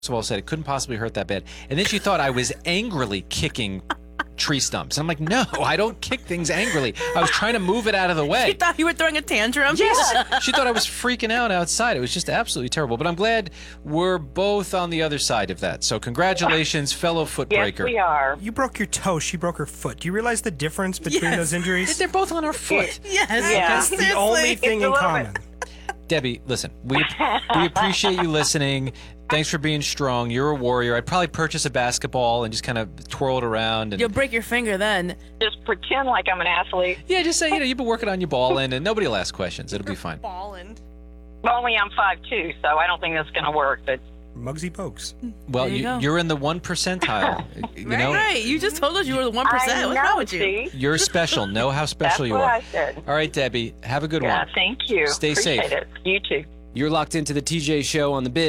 of all said it couldn't possibly hurt that bad. And then she thought I was angrily kicking tree stumps. I'm like, no, I don't kick things angrily. I was trying to move it out of the way. She thought you were throwing a tantrum? Yes. She thought I was freaking out outside. It was just absolutely terrible. But I'm glad we're both on the other side of that. So congratulations, fellow footbreaker. Yes, we are. You broke your toe. She broke her foot. Do you realize the difference between those injuries? They're both on her foot. Yes. Yeah. That's the only thing in common. Debbie, listen, we appreciate you listening. Thanks for being strong. You're a warrior. I'd probably purchase a basketball and just kind of twirl it around. And You'll break your finger then. Just pretend like I'm an athlete. yeah, just say, you've been working on your ball end, and nobody will ask questions. It'll be fine. Ballin'. Only I'm 5'2", so I don't think that's going to work. But Muggsy Pokes. Well, There you go. you're in the 1 percentile. You know, Right. You just told us you were the 1%. I What's know, wrong with you? see? you're special. Know how That's special you what are. I said. All right, Debbie, have a good Yeah, one. thank you. Stay Appreciate safe. it. You too. You're locked into the TJ Show on the Biz.